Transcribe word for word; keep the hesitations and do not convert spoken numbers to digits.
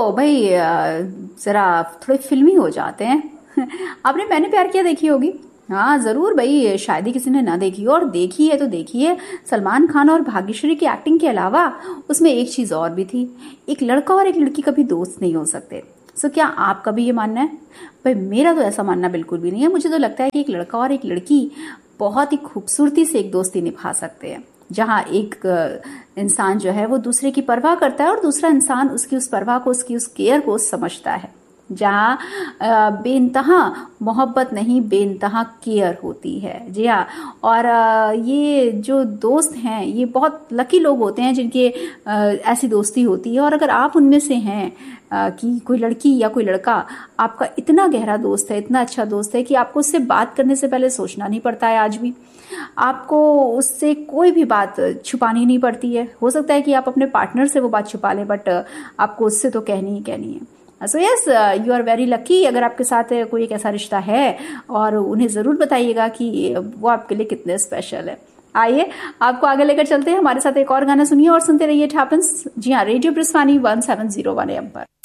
तो भाई अ, जरा थोड़े फिल्मी हो जाते हैं। आपने मैंने प्यार किया देखी होगी। हाँ जरूर भाई, शायद ही किसी ने ना देखी हो, और देखी है तो देखी है। सलमान खान और भाग्यश्री की एक्टिंग के अलावा उसमें एक चीज और भी थी, एक लड़का और एक लड़की कभी दोस्त नहीं हो सकते। सो क्या आपका भी ये मानना है? भाई मेरा तो ऐसा मानना बिल्कुल भी नहीं है। मुझे तो लगता है कि एक लड़का और एक लड़की बहुत ही खूबसूरती से एक दोस्ती निभा सकते हैं, जहाँ एक अ, इंसान जो है वो दूसरे की परवाह करता है और दूसरा इंसान उसकी उस परवाह को, उसकी उस केयर को समझता है। जहाँ अ, बेइंतहा मोहब्बत नहीं, बेइंतहा केयर होती है। जी हाँ। और अ, ये जो दोस्त हैं ये बहुत लकी लोग होते हैं जिनके अ, ऐसी दोस्ती होती है। और अगर आप उनमें से हैं अ, कि कोई लड़की या कोई लड़का आपका इतना गहरा दोस्त है, इतना अच्छा दोस्त है कि आपको उससे बात करने से पहले सोचना नहीं पड़ता है, आज भी आपको उससे कोई भी बात छुपानी नहीं पड़ती है। हो सकता है कि आप अपने पार्टनर से वो बात छुपा लें, बट आपको उससे तो कहनी ही कहनी है। So yes, you are very lucky अगर आपके साथ कोई एक ऐसा रिश्ता है। और उन्हें जरूर बताइएगा कि वो आपके लिए कितने स्पेशल है। आइए आपको आगे लेकर चलते हैं, हमारे साथ एक और गाना सुनिए और सुनते रहिए इट हैपेंस। जी हाँ, radio ब्रिस्वानी one seven zero one M पर।